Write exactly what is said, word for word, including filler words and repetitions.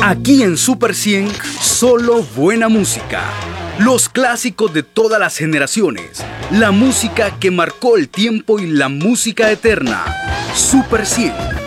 Aquí en Super cien, solo buena música. Los clásicos de todas las generaciones. La música que marcó el tiempo y la música eterna. Super cien.